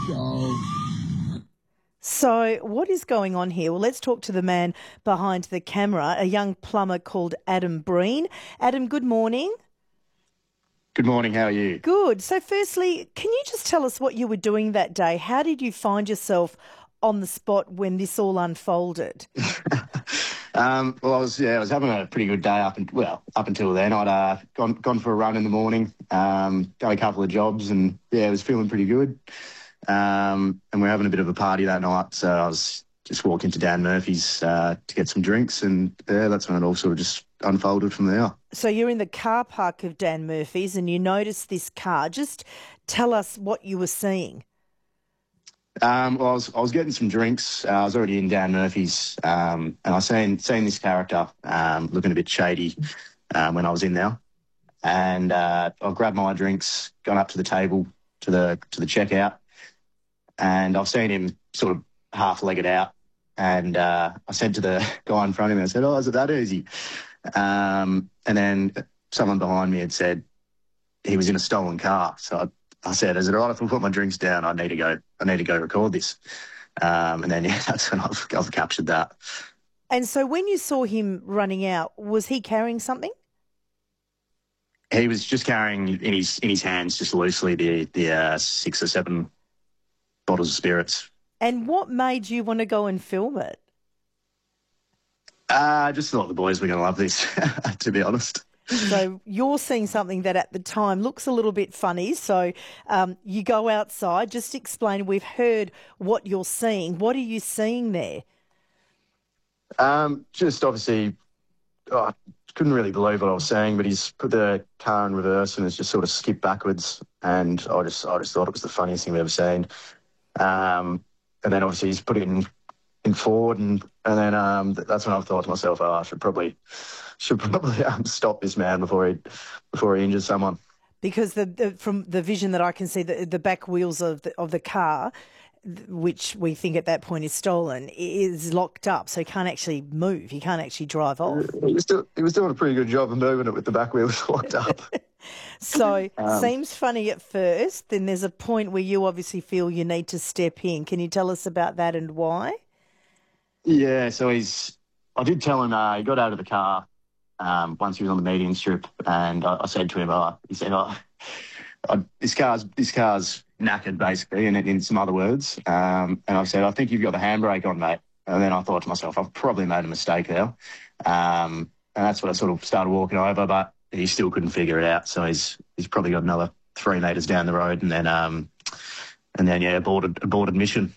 So what is going on here? Well, let's talk to the man behind the camera, a young plumber called Adam Breen. Adam, good morning. Good morning, how are you? Good. So firstly, can you just tell us what you were doing that day? How did you find yourself on the spot when this all unfolded? Well, I was having a pretty good day up until then. I'd gone for a run in the morning, done a couple of jobs, and I was feeling pretty good. And we're having a bit of a party that night, so I was just walking to Dan Murphy's to get some drinks, and that's when it all sort of just unfolded from there. So you're in the car park of Dan Murphy's and you noticed this car. Just tell us what you were seeing. Well, I was getting some drinks. I was already in Dan Murphy's, and I seen this character looking a bit shady when I was in there. And I grabbed my drinks, gone up to the table to the checkout, and I've seen him sort of half-legged out. And I said to the guy in front of me, I said, "Oh, is it that easy?" And then someone behind me had said he was in a stolen car. So I said, "Is it all right if I put my drinks down? I need to go record this." And then that's when I've captured that. And so when you saw him running out, was he carrying something? He was just carrying in his hands, just loosely, the 6 or 7 bottles of spirits. And what made you want to go and film it? I just thought the boys were going to love this, to be honest. So you're seeing something that at the time looks a little bit funny. So you go outside. Just explain. We've heard what you're seeing. What are you seeing there? Just obviously, I couldn't really believe what I was seeing, but he's put the car in reverse and it's just sort of skipped backwards. And I just thought it was the funniest thing I've ever seen. And then obviously he's put it in forward, and then that's when I thought to myself, oh, I should probably stop this man before he injures someone. Because from the vision that I can see, the back wheels of the car, which we think at that point is stolen, is locked up, so he can't actually move. He can't actually drive off. He was doing a pretty good job of moving it with the back wheels locked up. So seems funny at first. Then there's a point where you obviously feel you need to step in. Can you tell us about that and why? Yeah, so I did tell him he got out of the car once he was on the median strip, and I said to him, he said, this car's knackered, basically, and in some other words. And I said, I think you've got the handbrake on, mate. And then I thought to myself, I've probably made a mistake there. And that's when I sort of started walking over, but he still couldn't figure it out. So he's probably got another 3 metres down the road, and then aborted mission.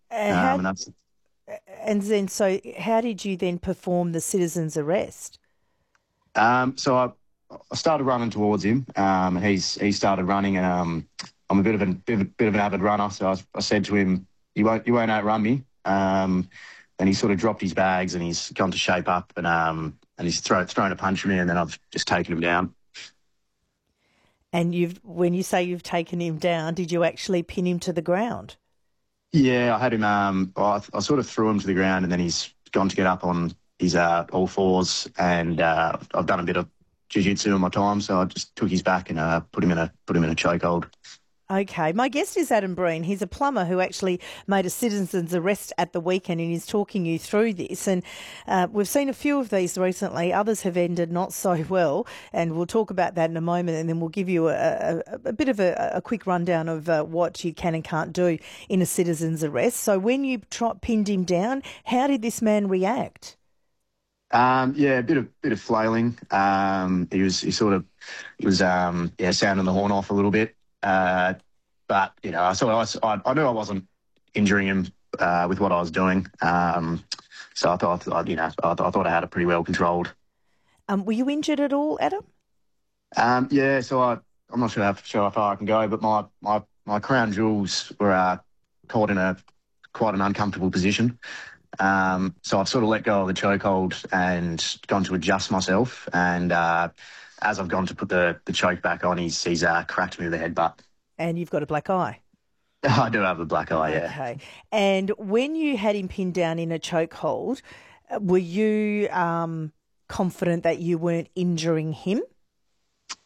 And then, so how did you then perform the citizen's arrest? So I started running towards him, and he started running, and I'm a bit of an avid runner, so I said to him, "You won't outrun me." And he sort of dropped his bags, and he's gone to shape up, and he's thrown a punch at me, and then I've just taken him down. And when you say you've taken him down, did you actually pin him to the ground? Yeah, I had him. I sort of threw him to the ground, and then he's gone to get up on his all fours. And I've done a bit of jiu-jitsu in my time, so I just took his back and put him in a chokehold. Okay, my guest is Adam Breen. He's a plumber who actually made a citizen's arrest at the weekend, and he's talking you through this. And we've seen a few of these recently. Others have ended not so well, and we'll talk about that in a moment, and then we'll give you a bit of a quick rundown of what you can and can't do in a citizen's arrest. So when you pinned him down, how did this man react? A bit of flailing. He was sounding the horn off a little bit. But I knew I wasn't injuring him with what I was doing. So I thought I had it pretty well controlled. Were you injured at all, Adam? So I'm not sure how far I can go, but my crown jewels were caught in quite an uncomfortable position. So I've sort of let go of the chokehold and gone to adjust myself, and as I've gone to put the choke back on, he's cracked me with a headbutt. And you've got a black eye? I do have a black eye, yeah. Okay. And when you had him pinned down in a chokehold, were you confident that you weren't injuring him?